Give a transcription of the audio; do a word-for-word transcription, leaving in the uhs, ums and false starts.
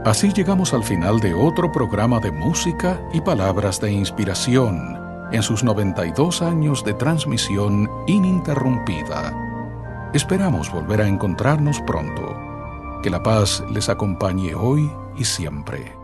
Así llegamos al final de otro programa de música y palabras de inspiración en sus noventa y dos años de transmisión ininterrumpida. Esperamos volver a encontrarnos pronto. Que la paz les acompañe hoy y siempre.